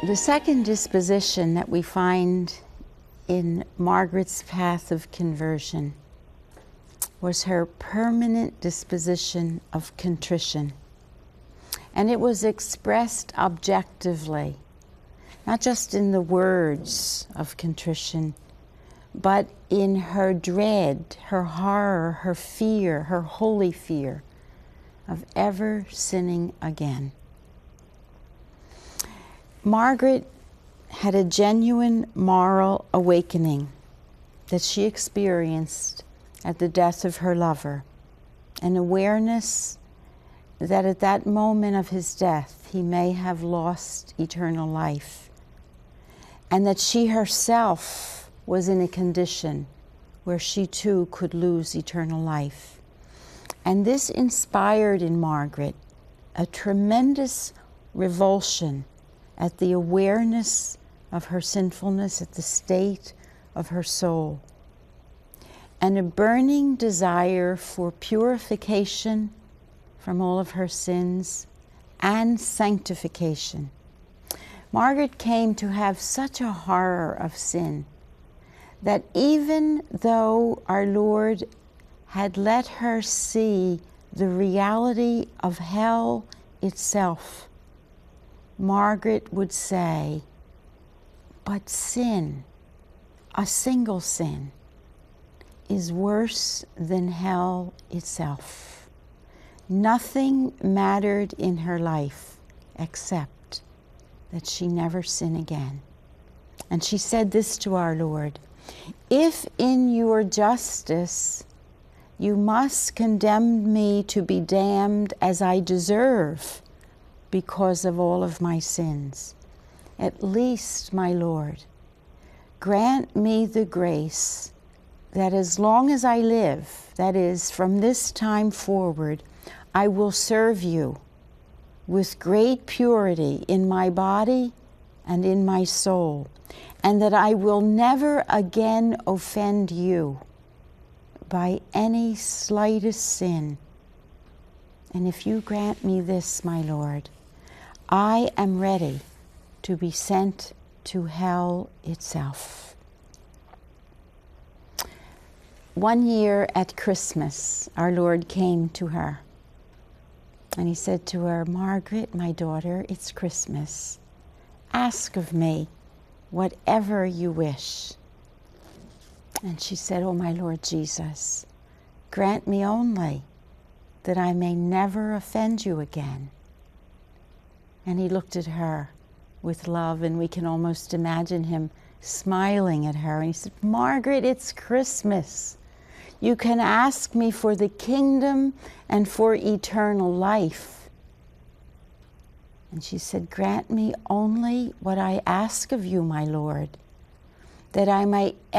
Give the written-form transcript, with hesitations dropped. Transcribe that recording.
The second disposition that we find in Margaret's path of conversion was her permanent disposition of contrition. And it was expressed objectively, not just in the words of contrition, but in her dread, her horror, her fear, her holy fear of ever sinning again. Margaret had a genuine moral awakening that she experienced at the death of her lover, an awareness that at that moment of his death he may have lost eternal life, and that she herself was in a condition where she too could lose eternal life. And this inspired in Margaret a tremendous revulsion at the awareness of her sinfulness, at the state of her soul, and a burning desire for purification from all of her sins and sanctification. Margaret came to have such a horror of sin that even though our Lord had let her see the reality of hell itself, Margaret would say, but sin, a single sin, is worse than hell itself. Nothing mattered in her life except that she never sin again. And she said this to our Lord, if in your justice you must condemn me to be damned as I deserve because of all of my sins, at least, my Lord, grant me the grace that as long as I live, that is, from this time forward, I will serve you with great purity in my body and in my soul, and that I will never again offend you by any slightest sin. And if you grant me this, my Lord, I am ready to be sent to hell itself. One year at Christmas, our Lord came to her, and he said to her, Margaret, my daughter, it's Christmas. Ask of me whatever you wish. And she said, oh, my Lord Jesus, grant me only that I may never offend you again. And he looked at her with love, and we can almost imagine him smiling at her. And he said, Margaret, it's Christmas. You can ask me for the kingdom and for eternal life. And she said, grant me only what I ask of you, my Lord, that I may